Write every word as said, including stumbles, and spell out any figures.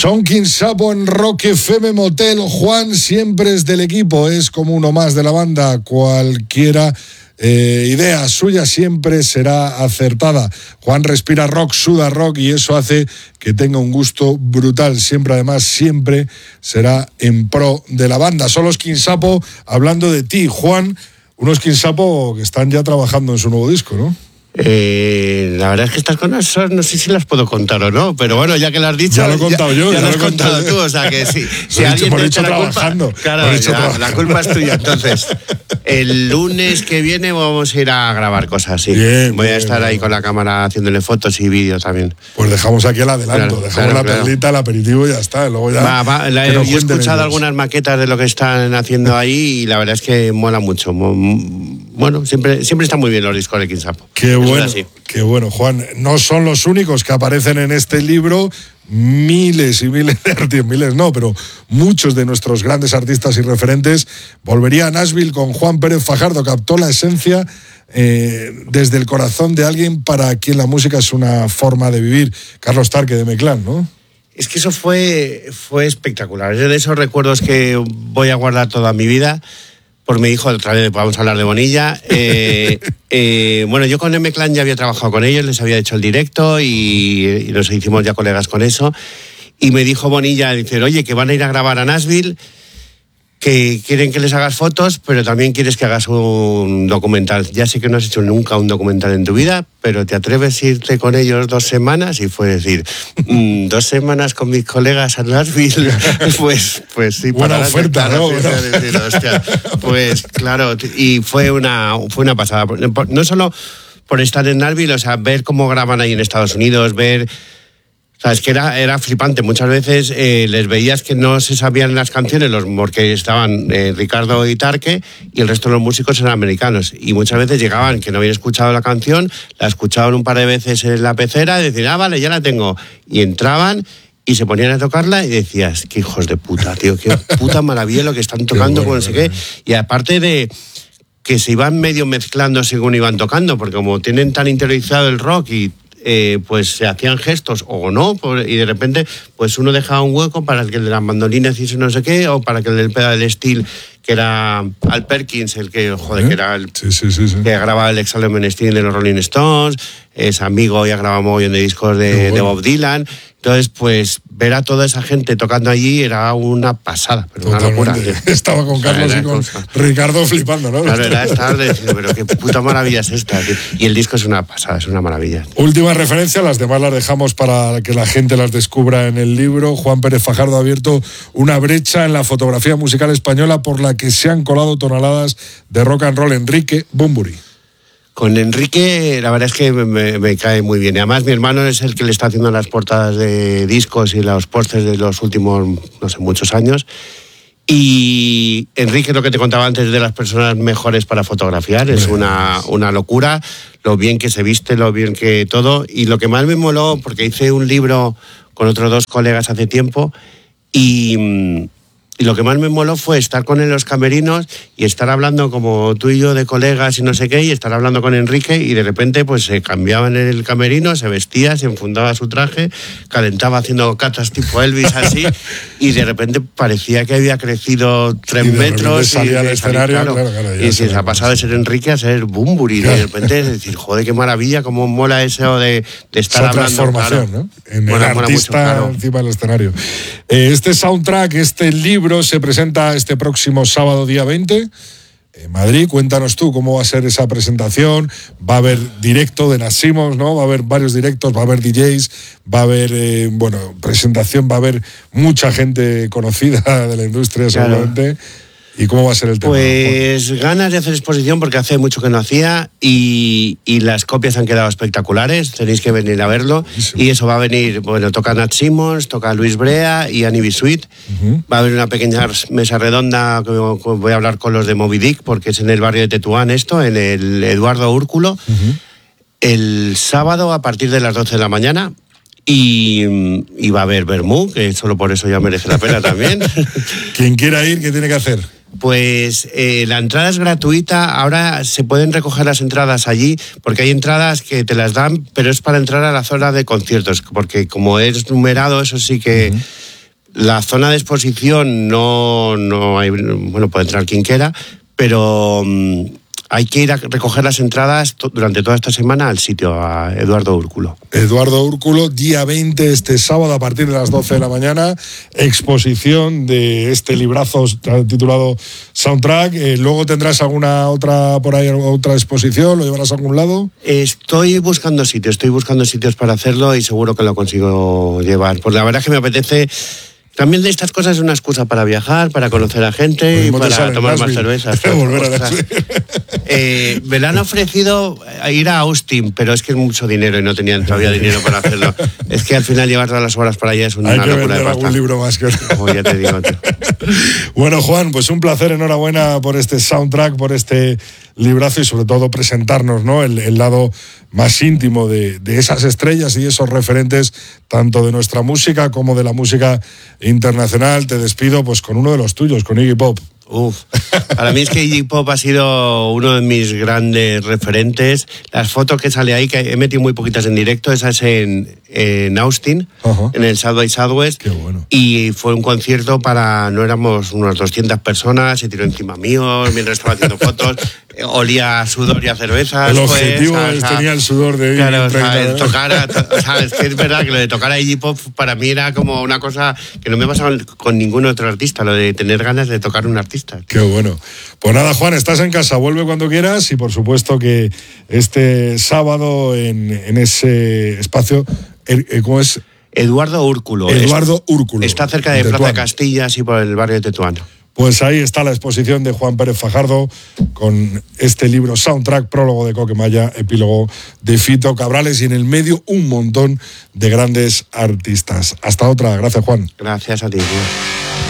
Son Quinsapo en Rock F M Motel. Juan siempre es del equipo, es como uno más de la banda. Cualquiera eh, idea suya siempre será acertada. Juan respira rock, suda rock y eso hace que tenga un gusto brutal. Siempre, además, siempre será en pro de la banda. Son los Quinsapo hablando de ti, Juan. Unos Quinsapo que están ya trabajando en su nuevo disco, ¿no? Eh, la verdad es que estas cosas no sé si las puedo contar o no, pero bueno, ya que lo has dicho, ya lo he contado ya, yo, ya, ya lo has lo he contado contado tú, o sea que sí, si lo alguien hecho, te echa la trabajando, culpa, claro, ya, la culpa es tuya. Entonces, el lunes que viene vamos a ir a grabar cosas, sí. Bien, Voy bien, a estar bien. ahí con la cámara haciéndole fotos y vídeos también. Pues dejamos aquí el adelanto, Claro, dejamos claro, la claro. perlita, el aperitivo y ya está. Luego ya Va, va, la, que nos yo he cuenten escuchado ellos. algunas maquetas de lo que están haciendo ahí y la verdad es que mola mucho. Bueno, siempre, siempre están muy bien los discos de Quinsapo. Qué bueno, qué bueno, Juan. No son los únicos que aparecen en este libro. Miles y miles de artistas, miles no, pero muchos de nuestros grandes artistas y referentes. Volvería a Nashville con Juan Pérez Fajardo. Captó la esencia eh, desde el corazón de alguien para quien la música es una forma de vivir. Carlos Tarque de M-Clan, ¿no? Es que eso fue, fue espectacular. Es de esos recuerdos que voy a guardar toda mi vida. Por mi hijo, otra vez vamos a hablar de Bonilla. Eh, eh, bueno, yo con M-Clan ya había trabajado con ellos, les había hecho el directo y, y nos hicimos ya colegas con eso. Y me dijo Bonilla, dice, oye, que van a ir a grabar a Nashville, que quieren que les hagas fotos, pero también quieres que hagas un documental. Ya sé que no has hecho nunca un documental en tu vida, pero ¿te atreves a irte con ellos dos semanas? Y fue decir, mmm, dos semanas con mis colegas a Nashville, pues, pues sí. Buena para oferta, claro, ¿no? sí, sí, decir, hostia, pues claro, y fue una, fue una pasada. No solo por estar en Nashville, o sea, ver cómo graban ahí en Estados Unidos, ver... Sabes que era, era flipante. Muchas veces eh, les veías que no se sabían las canciones, los, porque estaban eh, Ricardo y Tarque, y el resto de los músicos eran americanos. Y muchas veces llegaban que no habían escuchado la canción, la escuchaban un par de veces en la pecera, y decían, ah, vale, ya la tengo. Y entraban y se ponían a tocarla y decías, qué hijos de puta, tío, qué puta maravilla lo que están tocando, con no sé qué. Y aparte de que se iban medio mezclando según iban tocando, porque como tienen tan interiorizado el rock y Eh, pues se hacían gestos o no, por, y de repente pues uno dejaba un hueco para el que el de las mandolinas hiciese no sé qué, o para que el del pedal steel, que era Al Perkins, el que, joder, ¿Eh? que era el sí, sí, sí, sí. que grababa el Exalted Steel de los Rolling Stones, es amigo y ha grabado un mogollón de discos de, bueno. de Bob Dylan. Entonces, pues ver a toda esa gente tocando allí era una pasada, pero totalmente. Una locura. Estaba con Carlos o sea, y con cosa. Ricardo flipando, ¿no? Claro, era estar diciendo, pero qué puta maravilla es esta, tío. Y el disco es una pasada, es una maravilla. Última referencia, las demás las dejamos para que la gente las descubra en el libro. Juan Pérez Fajardo ha abierto una brecha en la fotografía musical española por la que se han colado toneladas de rock and roll. Enrique Bunbury. Con Enrique, la verdad es que me, me cae muy bien. Y además, mi hermano es el que le está haciendo las portadas de discos y los pósters de los últimos, no sé, muchos años. Y Enrique, lo que te contaba antes, de las personas mejores para fotografiar, es una, una locura. Lo bien que se viste, lo bien que todo. Y lo que más me moló, porque hice un libro con otros dos colegas hace tiempo, y... Y lo que más me moló fue estar con él en los camerinos y estar hablando como tú y yo de colegas y no sé qué, y estar hablando con Enrique, y de repente pues se cambiaba en el camerino, se vestía, se enfundaba su traje, calentaba haciendo catas tipo Elvis así, y de repente parecía que había crecido tres y de metros. Salía al escenario, claro, claro, claro, y se ha pasado de ser Enrique a ser Bunbury, y de repente es decir, joder, qué maravilla, cómo mola eso de, de estar esa hablando. Transformación, claro. ¿no? En mola, el mola artista mucho, claro. encima del escenario. Eh, este soundtrack, este libro se presenta este próximo sábado día veinte en Madrid. Cuéntanos tú cómo va a ser esa presentación. Va a haber directo de Nacimos, ¿no? Va a haber varios directos, va a haber D Js, va a haber, eh, bueno, presentación, va a haber mucha gente conocida de la industria, claro. Seguramente. ¿Y cómo va a ser el tema? Pues ganas de hacer exposición, porque hace mucho que no hacía, y, y las copias han quedado espectaculares, tenéis que venir a verlo. Buenísimo. Y eso va a venir, bueno, toca Nat Simmons, toca Luis Brea y Annie B. Sweet. Uh-huh. Va a haber una pequeña mesa redonda que voy a hablar con los de Moby Dick, porque es en el barrio de Tetuán esto, en el Eduardo Úrculo, uh-huh. el sábado a partir de las doce de la mañana. Y, y va a haber vermú, que solo por eso ya merece la pena también. Quien quiera ir, ¿qué tiene que hacer? Pues eh, la entrada es gratuita. Ahora se pueden recoger las entradas allí, porque hay entradas que te las dan, pero es para entrar a la zona de conciertos, porque como es numerado, eso sí que... Uh-huh. La zona de exposición no, no hay, bueno, puede entrar quien quiera, pero um, hay que ir a recoger las entradas to- durante toda esta semana al sitio, a Eduardo Úrculo. Eduardo Úrculo, día veinte, este sábado a partir de las doce de la mañana, exposición de este librazo titulado Soundtrack. Eh, luego tendrás alguna otra por ahí, otra exposición, ¿lo llevarás a algún lado? Estoy buscando sitios, estoy buscando sitios para hacerlo y seguro que lo consigo llevar. Pues la verdad es que me apetece. También de estas cosas es una excusa para viajar, para conocer a gente y para tomar más cervezas. Volver a eh, me lo han ofrecido ir a Austin, pero es que es mucho dinero y no tenían todavía dinero para hacerlo. Es que al final llevar todas las horas para allá es una Hay que locura de vender pasta. algún libro más que Oh, ya te digo, tío. Bueno, Juan, pues un placer, enhorabuena por este soundtrack, por este librazo y sobre todo presentarnos, ¿no?, el, el lado más íntimo de, de esas estrellas y esos referentes tanto de nuestra música como de la música internacional. Te despido pues con uno de los tuyos, con Iggy Pop. Uf, para mí es que Iggy Pop ha sido uno de mis grandes referentes. Las fotos que sale ahí, que he metido muy poquitas en directo, esa es en, en Austin, uh-huh. en el South by Southwest. Qué bueno. Y fue un concierto para, no éramos unas doscientas personas, se tiró encima mío mientras estaba haciendo fotos, olía a sudor y a cerveza. El objetivo pues, o sea, tenía el sudor de Iggy. Claro, o sea, el tocar a, o sea, es que es verdad que lo de tocar a Iggy Pop para mí era como una cosa que no me pasaba con ningún otro artista, lo de tener ganas de tocar a un artista. Qué bueno. Pues nada, Juan, estás en casa, vuelve cuando quieras y por supuesto que este sábado en, en ese espacio, ¿cómo es? Eduardo Úrculo. Eduardo Úrculo. Está cerca de Plaza Castilla, y por el barrio de Tetuán. Pues ahí está la exposición de Juan Pérez Fajardo con este libro Soundtrack, prólogo de Coquemaya, epílogo de Fito Cabrales y en el medio un montón de grandes artistas. Hasta otra. Gracias, Juan. Gracias a ti, tío.